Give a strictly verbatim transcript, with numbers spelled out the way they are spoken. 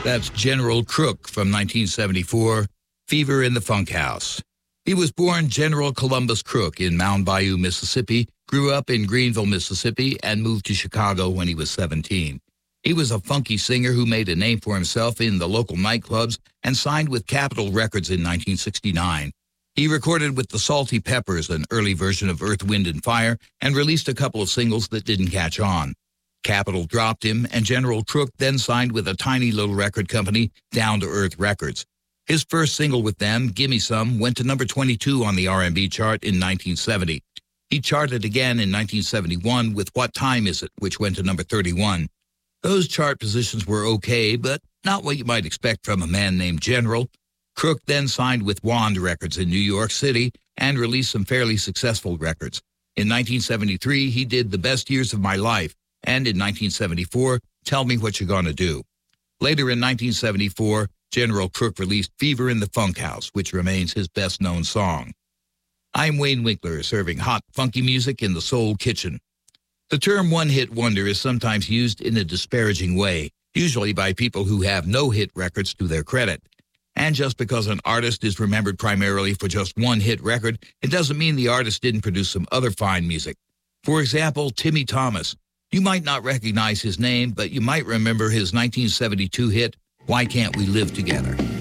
That's General Crook from nineteen seventy-four, Fever in the Funk House. He was born General Columbus Crook in Mound Bayou, Mississippi, grew up in Greenville, Mississippi, and moved to Chicago when he was seventeen. He was a funky singer who made a name for himself in the local nightclubs and signed with Capitol Records in nineteen sixty-nine. He recorded with the Salty Peppers, an early version of Earth, Wind and Fire, and released a couple of singles that didn't catch on. Capitol dropped him, and General Crook then signed with a tiny little record company, Down to Earth Records. His first single with them, Gimme Some, went to number twenty-two on the R and B chart in nineteen seventy. He charted again in nineteen seventy-one with What Time Is It, which went to number thirty-one. Those chart positions were okay, but not what you might expect from a man named General. Crook then signed with Wand Records in New York City and released some fairly successful records. In nineteen seventy-three, he did The Best Years of My Life, and in nineteen seventy-four, Tell Me What You're Gonna Do. Later in nineteen seventy-four, General Crook released Fever in the Funk House, which remains his best-known song. I'm Wayne Winkler, serving hot, funky music in the Soul Kitchen. The term one-hit wonder is sometimes used in a disparaging way, usually by people who have no hit records to their credit. And just because an artist is remembered primarily for just one hit record, it doesn't mean the artist didn't produce some other fine music. For example, Timmy Thomas. You might not recognize his name, but you might remember his nineteen seventy-two hit, Why Can't We Live Together?